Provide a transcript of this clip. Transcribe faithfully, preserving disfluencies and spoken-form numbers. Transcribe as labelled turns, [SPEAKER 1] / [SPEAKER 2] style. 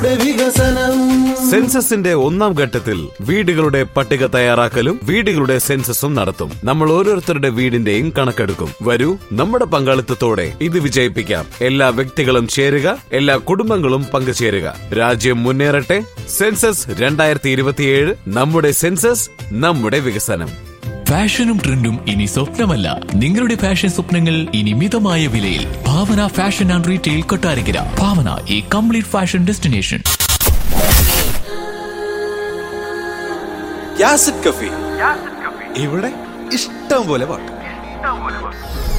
[SPEAKER 1] വികസനം.
[SPEAKER 2] സെൻസസിന്റെ ഒന്നാം ഘട്ടത്തിൽ വീടുകളുടെ പട്ടിക തയ്യാറാക്കലും വീടുകളുടെ സെൻസസും നടത്തും. നമ്മൾ ഓരോരുത്തരുടെ വീടിന്റെയും കണക്കെടുക്കും. വരൂ, നമ്മുടെ പങ്കാളിത്തത്തോടെ ഇത് വിജയിപ്പിക്കാം. എല്ലാ വ്യക്തികളും ചേരുക, എല്ലാ കുടുംബങ്ങളും പങ്കുചേരുക. രാജ്യം മുന്നേറട്ടെ. സെൻസസ് രണ്ടായിരത്തി ഇരുപത്തിയേഴ്. നമ്മുടെ സെൻസസ്, നമ്മുടെ വികസനം.
[SPEAKER 3] ഫാഷനും ട്രെൻഡും ഇനി സ്വപ്നമല്ല, നിങ്ങളുടെ ഫാഷൻ സ്വപ്നങ്ങൾ ഇനി മിതമായ വിലയിൽ. ഭാവന ഫാഷൻ ആൻഡ് റീറ്റെയിൽ കൊട്ടാരക്കര. ഭാവന, ഈ കംപ്ലീറ്റ് ഫാഷൻ ഡെസ്റ്റിനേഷൻ.
[SPEAKER 4] യാസിഡ് കഫേ, ഇവിടെ ഇഷ്ടം പോലെ പാട്ട്.